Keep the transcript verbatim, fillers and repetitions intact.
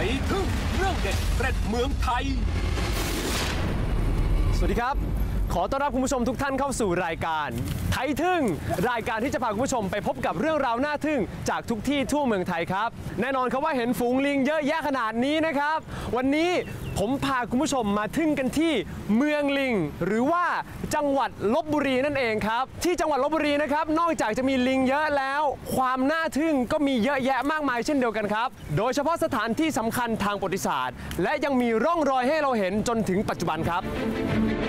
ทึ่งเรื่องเด็ดเกร็ดเมืองไทยสวัสดีครับขอต้อนรับคุณผู้ชมทุกท่านเข้าสู่รายการไทยทึ่งรายการที่จะพาคุณผู้ชมไปพบกับเรื่องราวน่าทึ่งจากทุกที่ทั่วเมืองไทยครับแน่นอนครับว่าเห็นฝูงลิงเยอะแยะขนาดนี้นะครับวันนี้ผมพาคุณผู้ชมมาทึ่งกันที่เมืองลิงหรือว่าจังหวัดลพบุรีนั่นเองครับที่จังหวัดลพบุรีนะครับนอกจากจะมีลิงเยอะแล้วความน่าทึ่งก็มีเยอะแยะมากมายเช่นเดียวกันครับโดยเฉพาะสถานที่สำคัญทางประวัติศาสตร์และยังมีร่องรอยให้เราเห็นจนถึงปัจจุบันครับ